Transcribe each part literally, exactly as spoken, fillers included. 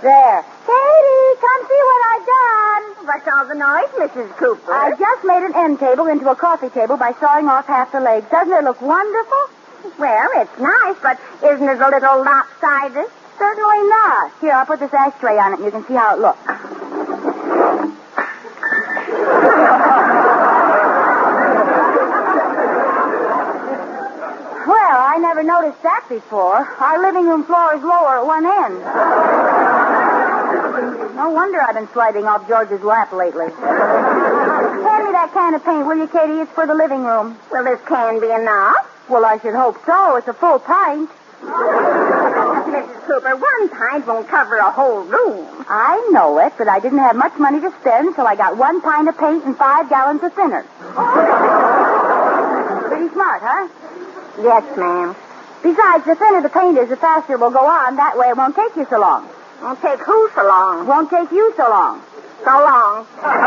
There. Katie, come see what I've done. What's all the noise, Missus Cooper? I just made an end table into a coffee table by sawing off half the legs. Doesn't it look wonderful? Well, it's nice, but isn't it a little lopsided? Certainly not. Here, I'll put this ashtray on it and you can see how it looks. Well, I never noticed that before. Our living room floor is lower at one end. No wonder I've been sliding off George's lap lately. Hand me that can of paint, will you, Katie? It's for the living room. Will this can be enough? Well, I should hope so. It's a full pint. Missus Cooper, one pint won't cover a whole room. I know it, but I didn't have much money to spend, so I got one pint of paint and five gallons of thinner. Pretty smart, huh? Yes, ma'am. Besides, the thinner the paint is, the faster it will go on. That way it won't take you so long. Won't take who so long? Won't take you so long. So long.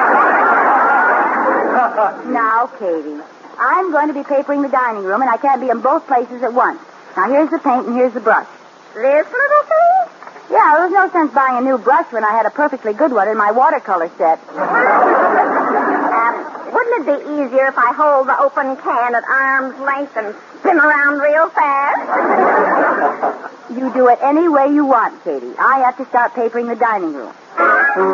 Now, Katie, I'm going to be papering the dining room, and I can't be in both places at once. Now, here's the paint and here's the brush. This little thing? Yeah, there was no sense buying a new brush when I had a perfectly good one in my watercolor set. Um, wouldn't it be easier if I hold the open can at arm's length and spin around real fast? You do it any way you want, Katie. I have to start papering the dining room.